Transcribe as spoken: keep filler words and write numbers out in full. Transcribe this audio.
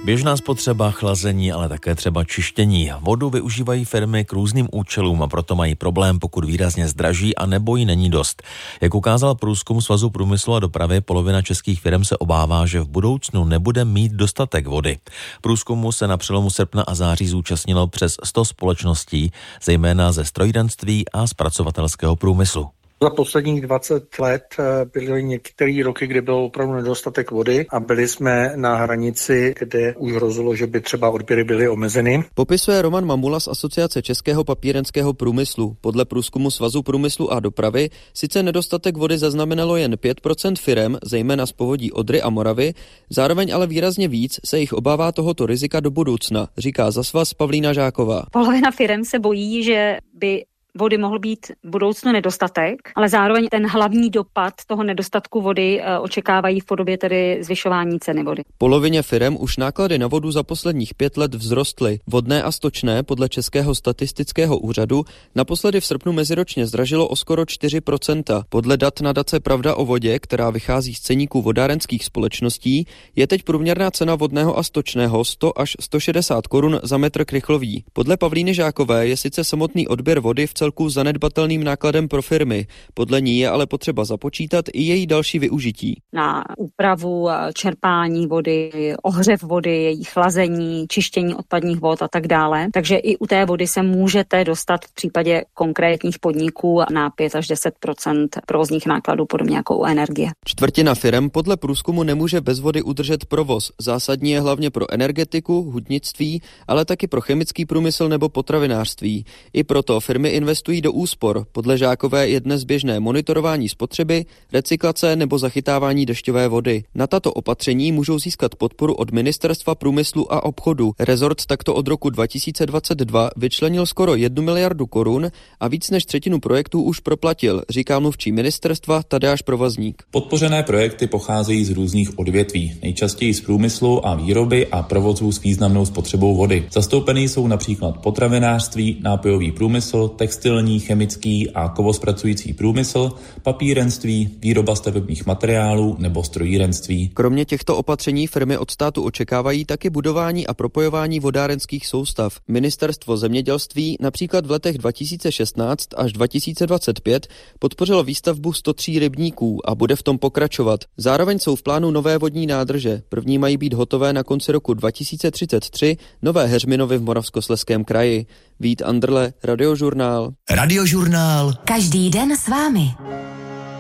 Běžná spotřeba, chlazení, ale také třeba čištění. Vodu využívají firmy k různým účelům a proto mají problém, pokud výrazně zdraží a nebo jí není dost. Jak ukázal průzkum Svazu průmyslu a dopravy, polovina českých firm se obává, že v budoucnu nebude mít dostatek vody. Průzkumu se na přelomu srpna a září zúčastnilo přes sto společností, zejména ze strojírenství a zpracovatelského průmyslu. Za posledních dvacet let byly některé roky, kdy byl opravdu nedostatek vody a byli jsme na hranici, kde už hrozilo, že by třeba odběry byly omezeny. Popisuje Roman Mamula z Asociace českého papírenského průmyslu. Podle průzkumu Svazu průmyslu a dopravy sice nedostatek vody zaznamenalo jen pět procent firem, zejména z povodí Odry a Moravy, zároveň ale výrazně víc se jich obává tohoto rizika do budoucna, říká za svaz Pavlína Žáková. Polovina firem se bojí, že by vody mohl být v budoucnu nedostatek, ale zároveň ten hlavní dopad toho nedostatku vody očekávají v podobě tedy zvyšování ceny vody. Polovině firem už náklady na vodu za posledních pět let vzrostly. Vodné a stočné podle Českého statistického úřadu naposledy v srpnu meziročně zdražilo o skoro čtyři procenta. Podle dat nadace Pravda o vodě, která vychází z ceníků vodárenských společností, je teď průměrná cena vodného a stočného sto až sto šedesát korun za metr krychlový. Podle Pavlíny Žákové je sice samotný odběr vody v celku zanedbatelným nákladem pro firmy. Podle ní je ale potřeba započítat i její další využití. Na úpravu čerpání vody, ohřev vody, její chlazení, čištění odpadních vod a tak dále. Takže i u té vody se můžete dostat v případě konkrétních podniků na pět až deset procent provozních nákladů, podobně jako u energie. Čtvrtina firem podle průzkumu nemůže bez vody udržet provoz. Zásadní je hlavně pro energetiku, hutnictví, ale taky pro chemický průmysl nebo potravinářství. I proto firmy investují do úspor. Podle Žákové je dnes běžné monitorování spotřeby, recyklace nebo zachytávání dešťové vody. Na tato opatření můžou získat podporu od Ministerstva průmyslu a obchodu. Rezort takto od roku dva tisíce dvacet dva vyčlenil skoro jednu miliardu korun a víc než třetinu projektů už proplatil, říká mluvčí ministerstva Tadeáš Provazník. Podpořené projekty pocházejí z různých odvětví, nejčastěji z průmyslu a výroby a provozů s významnou spotřebou vody. Zastoupený jsou například potravinářství, nápojový průmysl, textil, chemický a kovospracující průmysl, papírenství, výroba stavebních materiálů nebo strojírenství. Kromě těchto opatření firmy od státu očekávají taky budování a propojování vodárenských soustav. Ministerstvo zemědělství například v letech dva tisíce šestnáct až dva tisíce dvacet pět podpořilo výstavbu sto tří rybníků a bude v tom pokračovat. Zároveň jsou v plánu nové vodní nádrže. První mají být hotové na konci roku dva tisíce třicet tři, Nové Heřminovy v Moravskoslezském kraji. Vít Andrle, Radiožurnál. Radiožurnál. Každý den s vámi.